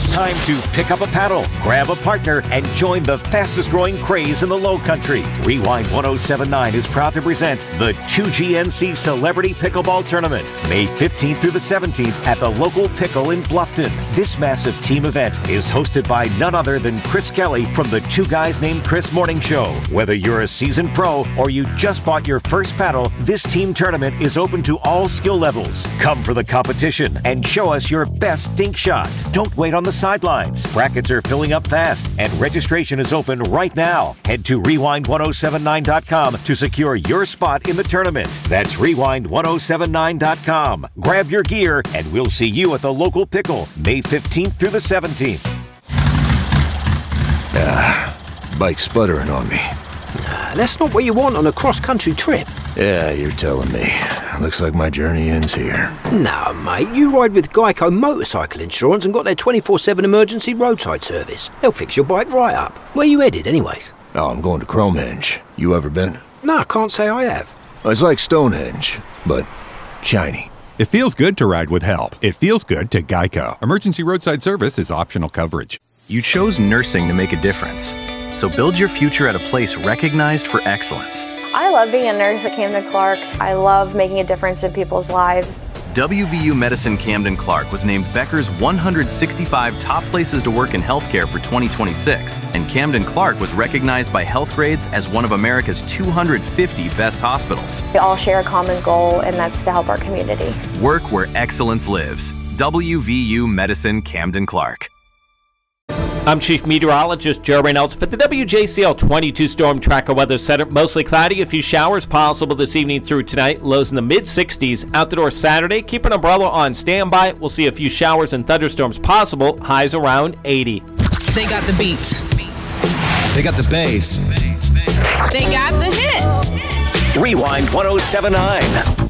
It's time to pick up a paddle, grab a partner, and join the fastest growing craze in the Low Country. Rewind 1079 is proud to present the 2GNC Celebrity Pickleball Tournament, May 15th through the 17th at the local Pickle in Bluffton. This massive team event is hosted by none other than Chris Kelly from the Two Guys Named Chris Morning Show. Whether you're a seasoned pro or you just bought your first paddle, this team tournament is open to all skill levels. Come for the competition and show us your best dink shot. Don't wait on the sidelines. Brackets are filling up fast and registration is open right now. Head to rewind1079.com to secure your spot in the tournament. That's rewind1079.com. Grab your gear and we'll see you at the local Pickle, May 15th through the 17th. Bike's sputtering on me. That's not what you want on a cross-country trip. Yeah, you're telling me. Looks like my journey ends here. No, mate, you ride with Geico Motorcycle Insurance and got their 24/7 emergency roadside service. They'll fix your bike right up. Where you headed, anyways? Oh, I'm going to Cromehenge. You ever been? No, I can't say I have. It's like Stonehenge, but shiny. It feels good to ride with help. It feels good to Geico. Emergency roadside service is optional coverage. You chose nursing to make a difference. So build your future at a place recognized for excellence. I love being a nurse at Camden Clark. I love making a difference in people's lives. WVU Medicine Camden Clark was named Becker's 165 top places to work in healthcare for 2026, and Camden Clark was recognized by Healthgrades as one of America's 250 best hospitals. We all share a common goal, and that's to help our community. Work where excellence lives. WVU Medicine Camden Clark. I'm Chief Meteorologist Joe Reynolds for the WJCL 22 Storm Tracker Weather Center. Mostly cloudy, a few showers possible this evening through tonight. Lows in the mid-60s. Out the door Saturday, keep an umbrella on standby. We'll see a few showers and thunderstorms possible. Highs around 80. They got the beat. They got the bass. They got the hit. Rewind 1079.